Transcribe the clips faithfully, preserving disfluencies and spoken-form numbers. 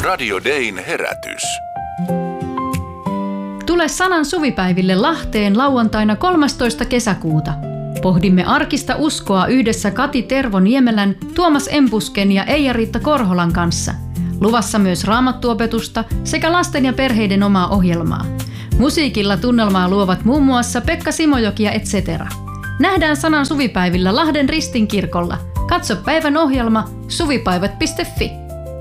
Radio Dayn herätys. Tule Sanan suvipäiville Lahteen lauantaina kolmastoista kesäkuuta. Pohdimme arkista uskoa yhdessä Kati Tervo Niemelän, Tuomas Empusken ja Eija-Riitta Korholan kanssa. Luvassa myös raamattuopetusta sekä lasten ja perheiden omaa ohjelmaa. Musiikilla tunnelmaa luovat muun muassa Pekka Simojoki ja et cetera. Nähdään Sanan suvipäivillä Lahden Ristinkirkolla. Katso päivän ohjelma suvipäivät piste fi.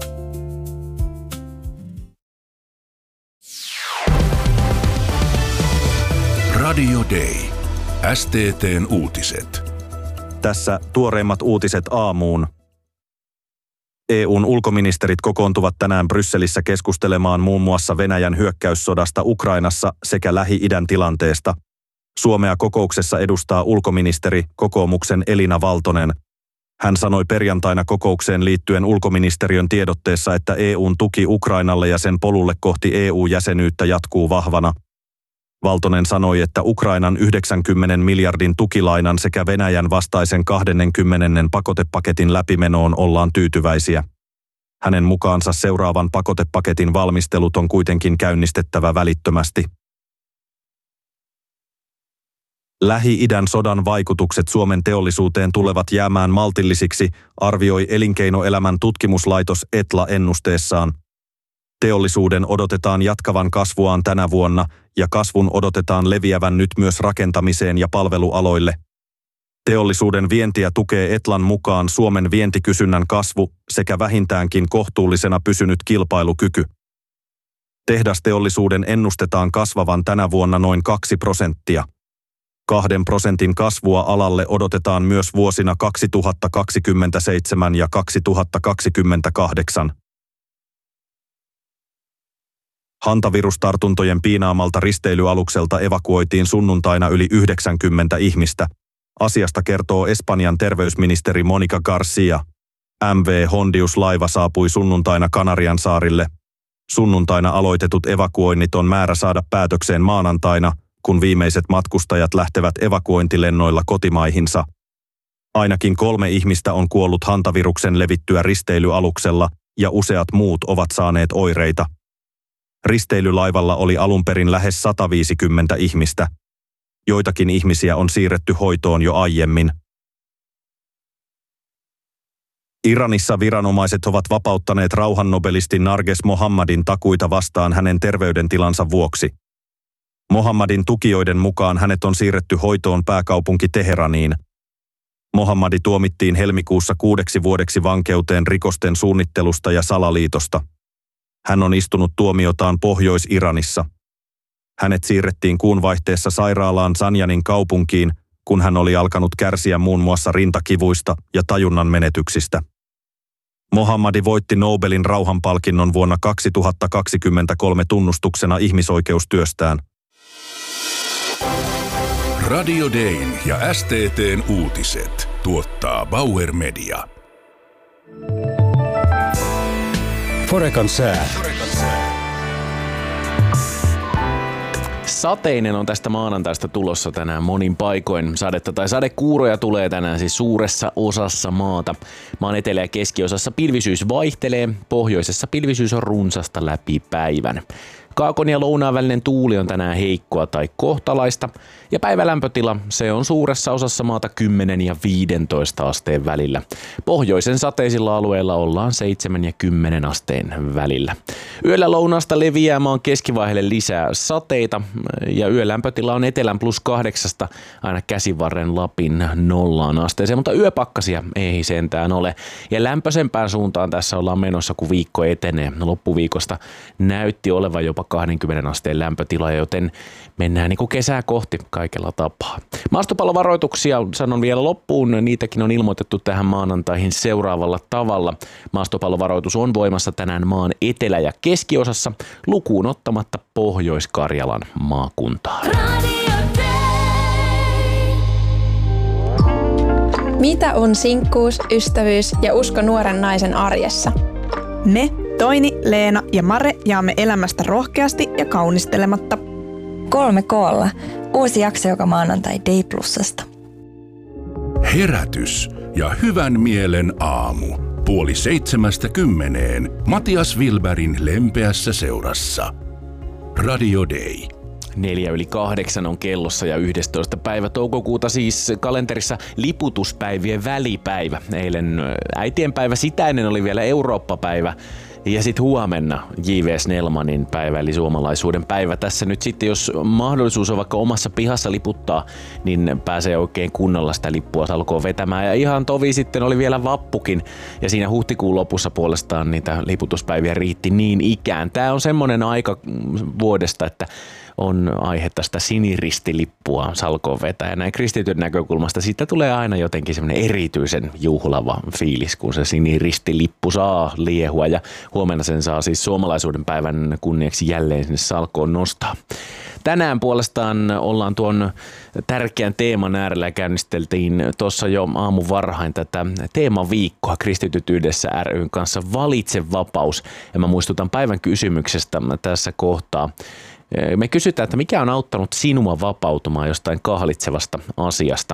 Radio Day. S T T:n uutiset. Tässä tuoreimmat uutiset aamuun. E U:n ulkoministerit kokoontuvat tänään Brysselissä keskustelemaan muun muassa Venäjän hyökkäyssodasta Ukrainassa sekä Lähi-idän tilanteesta. Suomea kokouksessa edustaa ulkoministeri kokoomuksen Elina Valtonen. Hän sanoi perjantaina kokoukseen liittyen ulkoministeriön tiedotteessa, että E U:n tuki Ukrainalle ja sen polulle kohti E U-jäsenyyttä jatkuu vahvana. Valtonen sanoi, että Ukrainan yhdeksänkymmenen miljardin tukilainan sekä Venäjän vastaisen kaksikymmentä pakotepaketin läpimenoon ollaan tyytyväisiä. Hänen mukaansa seuraavan pakotepaketin valmistelut on kuitenkin käynnistettävä välittömästi. Lähi-idän sodan vaikutukset Suomen teollisuuteen tulevat jäämään maltillisiksi, arvioi elinkeinoelämän tutkimuslaitos Etla ennusteessaan. Teollisuuden odotetaan jatkavan kasvuaan tänä vuonna ja kasvun odotetaan leviävän nyt myös rakentamiseen ja palvelualoille. Teollisuuden vientiä tukee Etlan mukaan Suomen vientikysynnän kasvu sekä vähintäänkin kohtuullisena pysynyt kilpailukyky. Tehdasteollisuuden ennustetaan kasvavan tänä vuonna noin kaksi prosenttia. Kahden prosentin kasvua alalle odotetaan myös vuosina kaksituhattakaksikymmentäseitsemän ja kaksituhattakaksikymmentäkahdeksan. Hantavirustartuntojen piinaamalta risteilyalukselta evakuoitiin sunnuntaina yli yhdeksänkymmentä ihmistä. Asiasta kertoo Espanjan terveysministeri Monica Garcia. M V Hondius-laiva saapui sunnuntaina Kanarian saarille. Sunnuntaina aloitetut evakuoinnit on määrä saada päätökseen maanantaina, kun viimeiset matkustajat lähtevät evakuointilennoilla kotimaihinsa. Ainakin kolme ihmistä on kuollut hantaviruksen levittyä risteilyaluksella ja useat muut ovat saaneet oireita. Risteilylaivalla oli alun perin lähes sata viisikymmentä ihmistä. Joitakin ihmisiä on siirretty hoitoon jo aiemmin. Iranissa viranomaiset ovat vapauttaneet rauhannobelisti Narges Mohammadin takuita vastaan hänen terveydentilansa vuoksi. Mohammadin tukijoiden mukaan hänet on siirretty hoitoon pääkaupunki Teheraniin. Mohammadi tuomittiin helmikuussa kuudeksi vuodeksi vankeuteen rikosten suunnittelusta ja salaliitosta. Hän on istunut tuomiotaan Pohjois-Iranissa. Hänet siirrettiin kuun vaihteessa sairaalaan Zanjanin kaupunkiin, kun hän oli alkanut kärsiä muun muassa rintakivuista ja tajunnan menetyksistä. Mohammadi voitti Nobelin rauhanpalkinnon vuonna kaksituhattakaksikymmentäkolme tunnustuksena ihmisoikeustyöstään. Radio Dayn ja S T T:n uutiset tuottaa Bauer Media. Forekan sää. Sateinen on tästä maanantaista tulossa tänään monin paikoin. Sadetta tai sadekuuroja tulee tänään siis suuressa osassa maata. Maan etelä- ja keskiosassa pilvisyys vaihtelee, pohjoisessa pilvisyys on runsasta läpi päivän. Kaakon ja lounaan välinen tuuli on tänään heikkoa tai kohtalaista ja päivälämpötila se on suuressa osassa maata kymmenen ja viisitoista asteen välillä. Pohjoisen sateisilla alueilla ollaan seitsemän ja kymmenen asteen välillä. Yöllä lounaasta leviää maan keskivaiheelle lisää sateita ja yölämpötila on etelän plus kahdeksasta aina Käsivarren Lapin nollaan asteeseen, mutta yöpakkasia ei sentään ole. Ja lämpöisempään suuntaan tässä ollaan menossa, kun viikko etenee. Loppuviikosta näytti olevan jopa kaksikymmentä asteen lämpötila, joten mennään niin kuin kesää kohti kaikella tapaa. Maastopallovaroituksia sanon vielä loppuun. Niitäkin on ilmoitettu tähän maanantaihin seuraavalla tavalla. Maastopallovaroitus on voimassa tänään maan etelä- ja keskiosassa lukuun ottamatta Pohjois-Karjalan maakuntaa. Mitä on sinkkuus, ystävyys ja usko nuoren naisen arjessa? Me, Toini, Leena ja Mare jaamme elämästä rohkeasti ja kaunistelematta. Kolme koolla. Uusi jakso joka maanantai Day Plusasta. Herätys ja hyvän mielen aamu. puoli seitsemästä kymmeneen Matias Wilbergin lempeässä seurassa. Radio Day. Neljä yli kahdeksan on kellossa ja yhdestoista päivä toukokuuta siis kalenterissa liputuspäivien välipäivä. Eilen äitienpäivä, sitä ennen oli vielä Eurooppa-päivä. Ja sitten huomenna J V Snellmanin päivä eli suomalaisuuden päivä. Tässä nyt sitten, jos mahdollisuus on vaikka omassa pihassa liputtaa, niin pääsee oikein kunnolla sitä lippua salkoon vetämään. Ja ihan tovi sitten oli vielä vappukin. Ja siinä huhtikuun lopussa puolestaan niitä liputuspäiviä riitti niin ikään. Tämä on semmoinen aika vuodesta, että on aihetta sitä siniristilippua salkoon vetää. Ja näin kristityn näkökulmasta siitä tulee aina jotenkin semmoinen erityisen juhlava fiilis, kun se siniristilippu saa liehua. Ja huomenna sen saa siis suomalaisuuden päivän kunniaksi jälleen sinne salkoon nostaa. Tänään puolestaan ollaan tuon tärkeän teeman äärellä ja käynnisteltiin tuossa jo aamu varhain tätä teemaviikkoa Kristityt yhdessä ry:n kanssa Valitse vapaus. Ja mä muistutan päivän kysymyksestä tässä kohtaa. Me kysytään, että mikä on auttanut sinua vapautumaan jostain kahlitsevasta asiasta.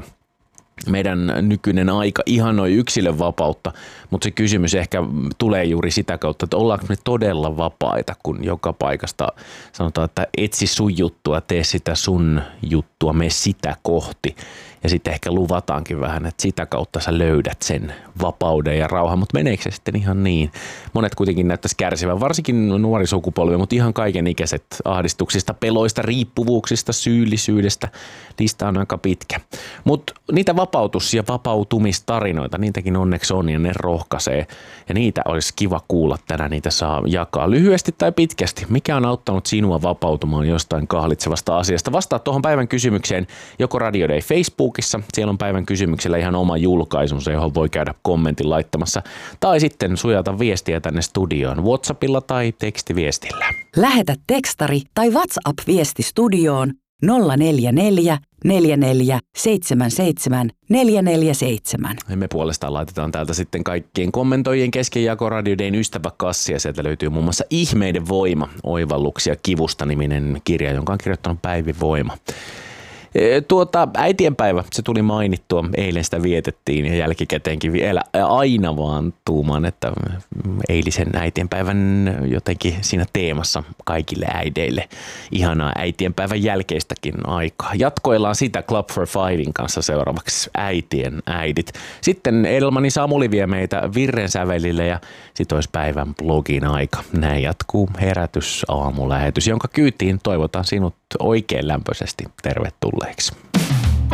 Meidän nykyinen aika ihanoi yksilön vapautta, mutta se kysymys ehkä tulee juuri sitä kautta, että ollaanko me todella vapaita, kun joka paikasta sanotaan, että etsi sun juttua, tee sitä sun juttua, mene sitä kohti. Ja sitten ehkä luvataankin vähän, että sitä kautta sä löydät sen vapauden ja rauhan, mutta meneekö se sitten ihan niin? Monet kuitenkin näyttäisi kärsivän, varsinkin nuori sukupolvi, mutta ihan kaikenikäiset ahdistuksista, peloista, riippuvuuksista, syyllisyydestä. Lista on aika pitkä. Mutta niitä vapautus- ja vapautumistarinoita, niitäkin onneksi on ja ne rohkaisee. Ja niitä olisi kiva kuulla tänään, niitä saa jakaa lyhyesti tai pitkästi. Mikä on auttanut sinua vapautumaan jostain kahlitsevasta asiasta? Vastaa tuohon päivän kysymykseen joko Radio Day Facebook, siellä on päivän kysymyksellä ihan oma julkaisunsa, johon voi käydä kommentin laittamassa. Tai sitten sujata viestiä tänne studioon WhatsAppilla tai tekstiviestillä. Lähetä tekstari tai WhatsApp-viesti studioon nolla neljä neljä neljä neljä seitsemän seitsemän neljä neljä seitsemän. Me puolestaan laitetaan täältä sitten kaikkien kommentoijien kesken jako Radio Dayn ystäväkassi ja sieltä löytyy muun muassa Ihmeiden voima, oivalluksia kivusta -niminen kirja, jonka on kirjoittanut Päivi Voima. Tuota, äitienpäivä, se tuli mainittua, eilen sitä vietettiin ja jälkikäteenkin vielä aina vaan tuumaan, että eilisen äitienpäivän jotenkin siinä teemassa kaikille äideille ihanaa äitienpäivän jälkeistäkin aikaa. Jatkoillaan sitä Club for Fivein kanssa seuraavaksi äitien äidit. Sitten Edelmani Samuli vie meitä Virren sävelille ja sit olisi päivän blogin aika. Näin jatkuu herätys aamulähetys, jonka kyytiin toivotan sinut oikein lämpöisesti tervetulleeksi.